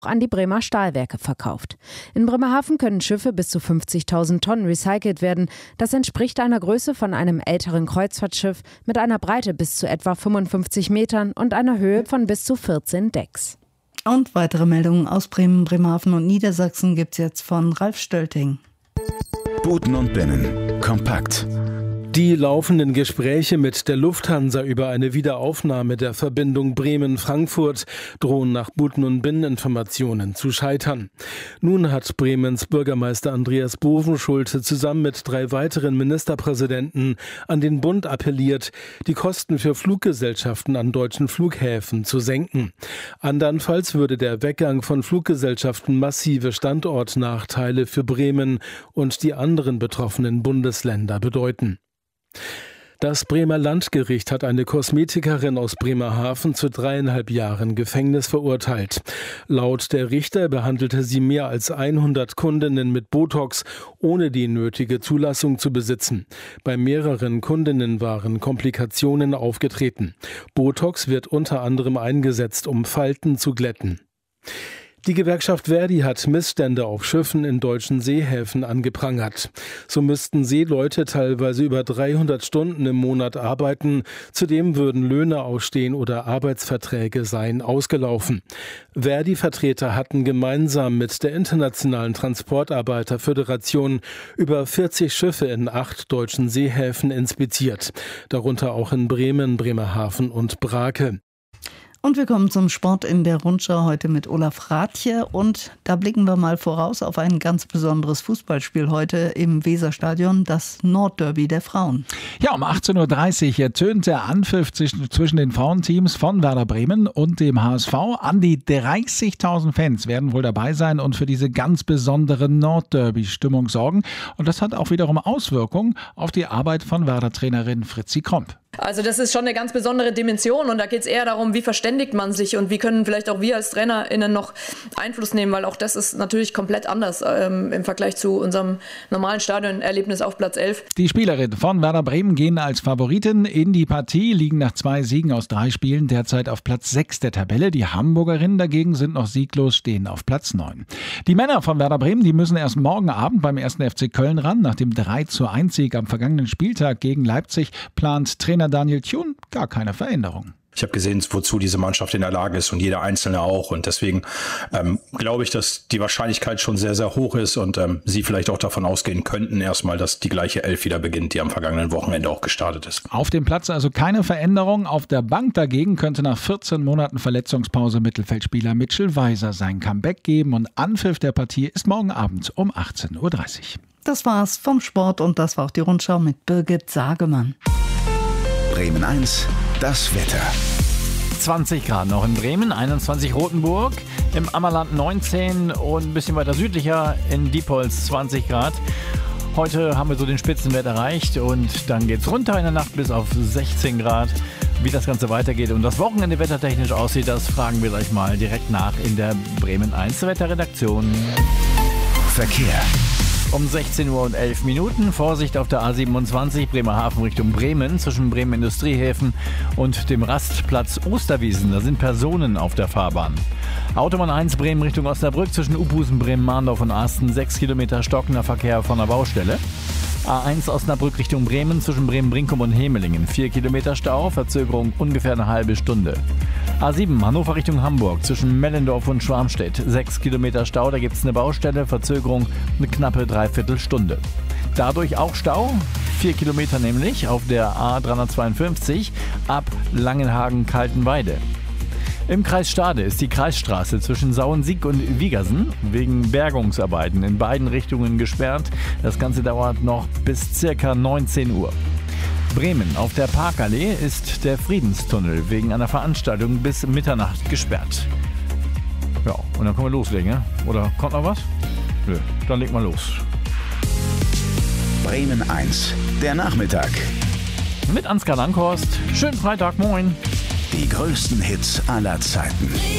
an die Bremer Stahlwerke verkauft. In Bremerhaven können Schiffe bis zu 50.000 Tonnen recycelt werden. Das entspricht einer Größe von einem älteren Kreuzfahrtschiff mit einer Breite bis zu etwa 55 Metern und einer Höhe von bis zu 14 Decks. Und weitere Meldungen aus Bremen, Bremerhaven und Niedersachsen gibt's jetzt von Ralf Stölting. Buten und Binnen. Kompakt. Die laufenden Gespräche mit der Lufthansa über eine Wiederaufnahme der Verbindung Bremen-Frankfurt drohen nach Buten- und Binneninformationen zu scheitern. Nun hat Bremens Bürgermeister Andreas Bovenschulte zusammen mit 3 weiteren Ministerpräsidenten an den Bund appelliert, die Kosten für Fluggesellschaften an deutschen Flughäfen zu senken. Andernfalls würde der Weggang von Fluggesellschaften massive Standortnachteile für Bremen und die anderen betroffenen Bundesländer bedeuten. Das Bremer Landgericht hat eine Kosmetikerin aus Bremerhaven zu 3,5 Jahren Gefängnis verurteilt. Laut der Richter behandelte sie mehr als 100 Kundinnen mit Botox, ohne die nötige Zulassung zu besitzen. Bei mehreren Kundinnen waren Komplikationen aufgetreten. Botox wird unter anderem eingesetzt, um Falten zu glätten. Die Gewerkschaft ver.di hat Missstände auf Schiffen in deutschen Seehäfen angeprangert. So müssten Seeleute teilweise über 300 Stunden im Monat arbeiten. Zudem würden Löhne ausstehen oder Arbeitsverträge seien ausgelaufen. ver.di-Vertreter hatten gemeinsam mit der Internationalen Transportarbeiterföderation über 40 Schiffe in 8 deutschen Seehäfen inspiziert. Darunter auch in Bremen, Bremerhaven und Brake. Und wir kommen zum Sport in der Rundschau heute mit Olaf Rathje. Und da blicken wir mal voraus auf ein ganz besonderes Fußballspiel heute im Weserstadion, das Nordderby der Frauen. Ja, um 18.30 Uhr ertönt der Anpfiff zwischen den Frauenteams von Werder Bremen und dem HSV. An die 30.000 Fans werden wohl dabei sein und für diese ganz besondere Nordderby-Stimmung sorgen. Und das hat auch wiederum Auswirkungen auf die Arbeit von Werder-Trainerin Fritzi Kromp. Also das ist schon eine ganz besondere Dimension und da geht es eher darum, wie verständigt man sich und wie können vielleicht auch wir als TrainerInnen noch Einfluss nehmen, weil auch das ist natürlich komplett anders im Vergleich zu unserem normalen Stadionerlebnis auf Platz 11. Die Spielerinnen von Werder Bremen gehen als Favoriten in die Partie, liegen nach 2 Siegen aus 3 Spielen derzeit auf Platz 6 der Tabelle. Die Hamburgerinnen dagegen sind noch sieglos, stehen auf Platz 9. Die Männer von Werder Bremen, die müssen erst morgen Abend beim 1. FC Köln ran. Nach dem 3:1-Sieg am vergangenen Spieltag gegen Leipzig plant Trainer Daniel Thun gar keine Veränderung. Ich habe gesehen, wozu diese Mannschaft in der Lage ist und jeder Einzelne auch. Und deswegen glaube ich, dass die Wahrscheinlichkeit schon sehr, sehr hoch ist und sie vielleicht auch davon ausgehen könnten erstmal, dass die gleiche Elf wieder beginnt, die am vergangenen Wochenende auch gestartet ist. Auf dem Platz also keine Veränderung. Auf der Bank dagegen könnte nach 14 Monaten Verletzungspause Mittelfeldspieler Mitchell Weiser sein Comeback geben. Und Anpfiff der Partie ist morgen Abend um 18.30 Uhr. Das war's vom Sport und das war auch die Rundschau mit Birgit Sagemann. Bremen 1, das Wetter. 20 Grad noch in Bremen, 21 Rothenburg, im Ammerland 19 und ein bisschen weiter südlicher in Diepholz 20 Grad. Heute haben wir so den Spitzenwert erreicht und dann geht's runter in der Nacht bis auf 16 Grad. Wie das Ganze weitergeht und das Wochenende wettertechnisch aussieht, das fragen wir gleich mal direkt nach in der Bremen 1 Wetterredaktion. Verkehr. Um 16 Uhr und 11 Minuten. Vorsicht auf der A27 Bremerhaven Richtung Bremen zwischen Bremen Industriehäfen und dem Rastplatz Osterwiesen. Da sind Personen auf der Fahrbahn. Autobahn 1 Bremen Richtung Osnabrück zwischen Uphusen, Bremen-Mahndorf und Asten. 6 Kilometer stockender Verkehr von der Baustelle. A1 Osnabrück Richtung Bremen zwischen Bremen-Brinkum und Hemelingen. 4 Kilometer Stau, Verzögerung ungefähr eine halbe Stunde. A7 Hannover Richtung Hamburg zwischen Mellendorf und Schwarmstedt. 6 Kilometer Stau, da gibt es eine Baustelle, Verzögerung eine knappe Dreiviertelstunde. Dadurch auch Stau, 4 Kilometer nämlich auf der A352 ab Langenhagen-Kaltenweide. Im Kreis Stade ist die Kreisstraße zwischen Sauensiek und Wiegersen wegen Bergungsarbeiten in beiden Richtungen gesperrt. Das Ganze dauert noch bis ca. 19 Uhr. Bremen. Auf der Parkallee ist der Friedenstunnel wegen einer Veranstaltung bis Mitternacht gesperrt. Ja, und dann können wir loslegen, ja? Oder kommt noch was? Nö, dann legen wir los. Bremen 1, der Nachmittag. Mit Ansgar Langhorst. Schönen Freitag, moin. Die größten Hits aller Zeiten.